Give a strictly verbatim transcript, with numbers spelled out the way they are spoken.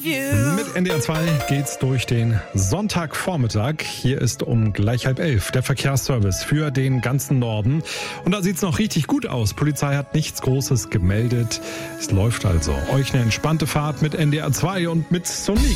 Mit N D R zwei geht's durch den Sonntagvormittag. Hier ist um gleich halb elf der Verkehrsservice für den ganzen Norden. Und da sieht's noch richtig gut aus. Polizei hat nichts Großes gemeldet. Es läuft also. Euch eine entspannte Fahrt mit N D R zwei und mit Sonic.